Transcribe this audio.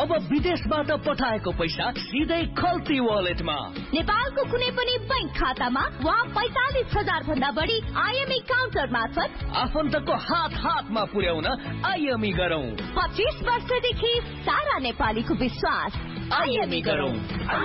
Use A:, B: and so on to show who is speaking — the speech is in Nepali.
A: अब विदेशबाट पठाएको पैसा सिधै खल्ती वालेटमा।
B: नेपालको कुनै पनि बैंक खातामा वा 45,000 भन्दा बढी आईएमई काउन्टर मार्फत
A: आफन्तको हातमा पुर्याउन आईएमई गरौँ।
B: 25 वर्षदेखि सारा नेपालीको विश्वास।
A: आईएमई गरौँ।